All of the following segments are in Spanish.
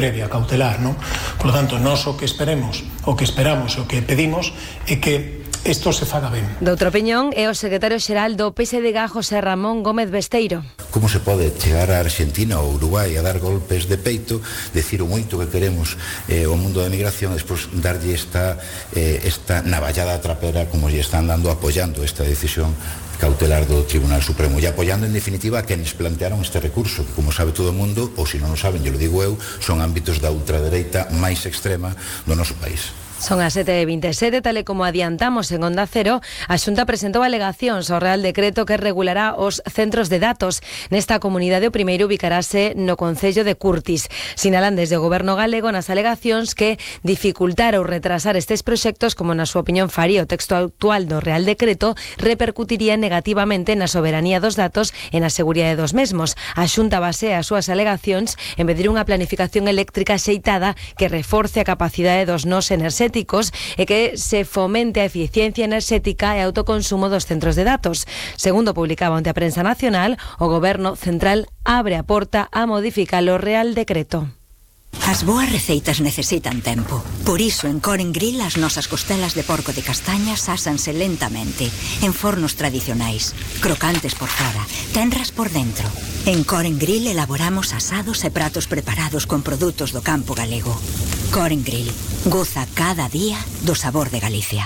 previa, cautelar, non? Por lo tanto, nós o que esperamos, o que pedimos é que isto se faga ben. Doutra opinión é o secretario xeral do PSDG, José Ramón Gómez Besteiro. Como se pode chegar a Argentina ou Uruguai a dar golpes de peito, decir o moito que queremos o mundo da migración, despois darlle esta navallada trapera como lle están dando, apoiando esta decisión cautelar do Tribunal Supremo e apoiando en definitiva a quenes plantearon este recurso, que como sabe todo o mundo, ou se non o saben, yo lo digo eu, son ámbitos da ultradereita máis extrema do noso país. Son as 7:27, tal e como adiantamos en Onda Cero, a Xunta presentou alegacións ao Real Decreto que regulará os centros de datos. Nesta comunidade o primeiro ubicarase no concello de Curtis. Sinalan desde o Goberno galego nas alegacións que dificultar ou retrasar estes proxectos, como na súa opinión faría o texto actual do Real Decreto, repercutiría negativamente na soberanía dos datos e na seguridade dos mesmos. A Xunta basea as súas alegacións en pedir unha planificación eléctrica xeitada que reforce a capacidade dos nós enerxéticos e que se fomente a eficiencia enerxética e autoconsumo dos centros de datos. Segundo publicaba onte a Prensa Nacional, o Goberno Central abre a porta a modificar o Real Decreto. As boas receitas necesitan tempo. Por iso en Coren Grill as nosas costelas de porco de castañas ásanse lentamente en fornos tradicionais, crocantes por fora, tenras por dentro. En Coren Grill elaboramos asados e pratos preparados con produtos do campo galego. Coren Grill, goza cada día do sabor de Galicia.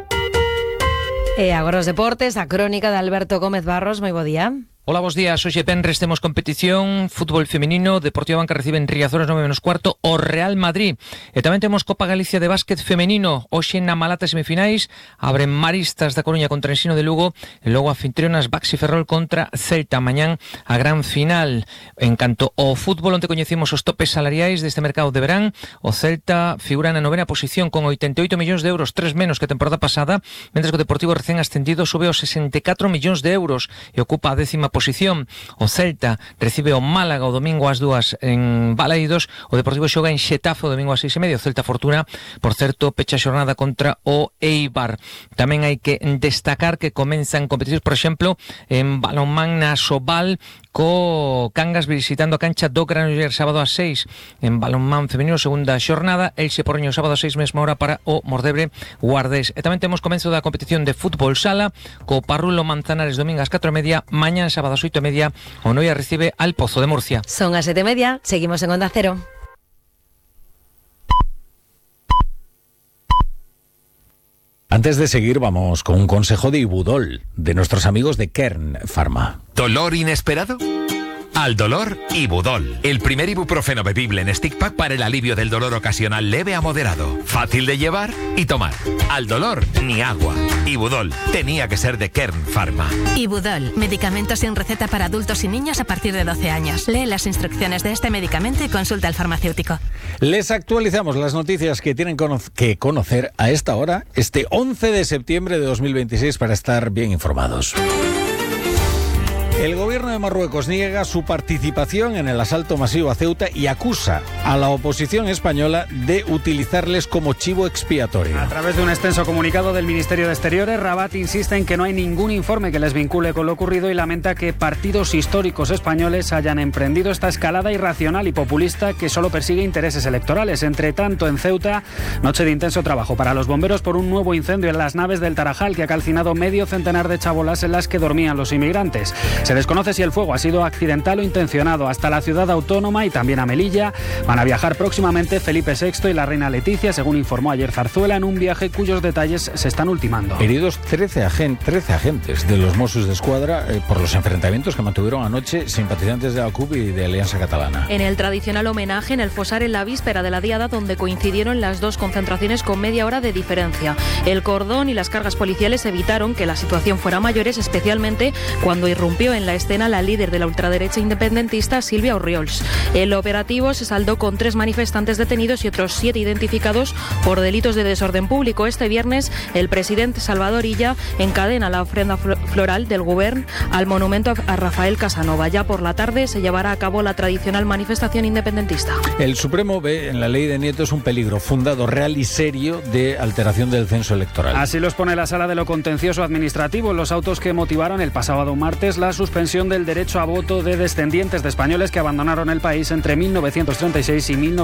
E agora os deportes, a crónica de Alberto Gómez Barros, moi bo día. Hola, bos días. Hoxe venres temos competición, fútbol femenino, Deportivo Banca recibe en Riazor as 9:15 o Real Madrid. E tamén temos Copa Galicia de básquet femenino. Hoxe na Malata semifinais abren Maristas da Coruña contra Ensino de Lugo e logo anfitrionas Baxi Ferrol contra Celta. Mañán a gran final. En canto ao fútbol, onte coñecimos os topes salariais deste mercado de verán. O Celta figura na 9ª posición con 88 millóns de euros, 3 menos que a temporada pasada, mentres que o Deportivo recén ascendido sube aos 64 millóns de euros e ocupa a 10ª posición. O Celta recibe o Málaga o domingo ás 2 en Baleidos. O Deportivo xoga en Xetafe o domingo ás 6:30. O Celta Fortuna, por certo, pecha a xornada contra o Eibar. Tamén hai que destacar que comenzan competicións, por exemplo, en balonmán na Sobal, co Cangas visitando a cancha do Granoller sábado ás 6. En balonmán femenino, segunda xornada, Elxe Porriño sábado ás 6 mesma hora para o Mordebre Guardés. E tamén temos comenzo da competición de fútbol sala co Parrulo Manzanares domingo ás 4:30, mañán sábado ás 8:30 o Noia recibe al Pozo de Murcia. Son as 7:30, seguimos en Onda Cero. Antes de seguir, vamos con un consejo de Ibudol, de nuestros amigos de Kern Pharma. ¿Dolor inesperado? Al dolor, Ibudol. El primer ibuprofeno bebible en stick pack para el alivio del dolor ocasional leve a moderado. Fácil de llevar y tomar. Al dolor, ni agua. Ibudol. Tenía que ser de Kern Pharma. Ibudol. Medicamento sin receta para adultos y niños a partir de 12 años. Lee las instrucciones de este medicamento y consulta al farmacéutico. Les actualizamos las noticias que tienen que conocer a esta hora, este 11 de septiembre de 2026, para estar bien informados. El gobierno de Marruecos niega su participación en el asalto masivo a Ceuta y acusa a la oposición española de utilizarles como chivo expiatorio. A través de un extenso comunicado del Ministerio de Exteriores, Rabat insiste en que no hay ningún informe que les vincule con lo ocurrido y lamenta que partidos históricos españoles hayan emprendido esta escalada irracional y populista que solo persigue intereses electorales. Entre tanto, en Ceuta, noche de intenso trabajo para los bomberos por un nuevo incendio en las naves del Tarajal que ha calcinado medio centenar de chabolas en las que dormían los inmigrantes. Se desconoce si el fuego ha sido accidental o intencionado. Hasta la ciudad autónoma y también a Melilla van a viajar próximamente Felipe VI y la reina Leticia, según informó ayer Zarzuela, en un viaje cuyos detalles se están ultimando. Heridos 13 agentes de los Mossos d'Esquadra por los enfrentamientos que mantuvieron anoche simpatizantes de la CUP y de Alianza Catalana. En el tradicional homenaje en el Fosar en la víspera de la Diada, donde coincidieron las dos concentraciones con media hora de diferencia. El cordón y las cargas policiales evitaron que la situación fuera a mayores, especialmente cuando irrumpió en la escena la líder de la ultraderecha independentista Silvia Orriols. El operativo se saldó con 3 manifestantes detenidos y otros 7 identificados por delitos de desorden público. Este viernes el presidente Salvador Illa encadena la ofrenda floral del Govern al monumento a Rafael Casanova. Ya por la tarde se llevará a cabo la tradicional manifestación independentista. El Supremo ve en la ley de nietos un peligro fundado, real y serio de alteración del censo electoral. Así los pone la Sala de lo Contencioso Administrativo en los autos que motivaron el pasado martes la suspensión del derecho a voto de descendientes de españoles que abandonaron el país entre 1936 y 1940.